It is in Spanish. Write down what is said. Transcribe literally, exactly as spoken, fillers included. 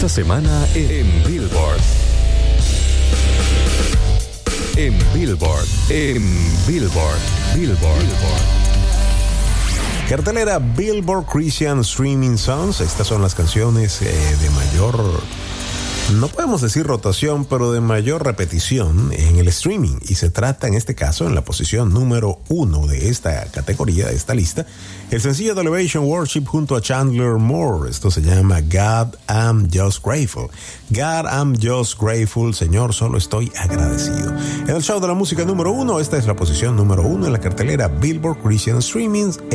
Esta semana en Billboard. En Billboard. En Billboard. Billboard. Billboard. Cartelera Billboard Christian Streaming Songs. Estas son las canciones eh, de mayor, no podemos decir rotación, pero de mayor repetición en el streaming. Y se trata en este caso, en la posición número uno de esta categoría, de esta lista, el sencillo de Elevation Worship junto a Chandler Moore. Esto se llama God, I'm Just Grateful. God, I'm Just Grateful. Señor, solo estoy agradecido. En el show de la música número uno, esta es la posición número uno en la cartelera Billboard Christian Streaming